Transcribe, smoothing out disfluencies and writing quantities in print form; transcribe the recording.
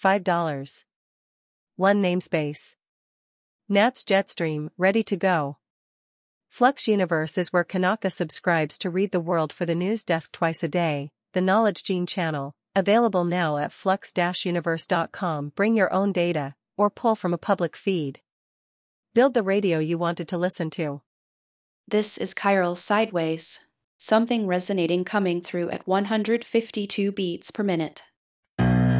$5. 1 namespace. Nats Jetstream, ready to go. Flux Universe is where Kanaka subscribes to read the world for the news desk twice a day, the Knowledge Gene channel, available now at flux-universe.com. Bring your own data, or pull from a public feed. Build the radio you wanted to listen to. This is Chiral Sideways. Something resonating coming through at 152 beats per minute.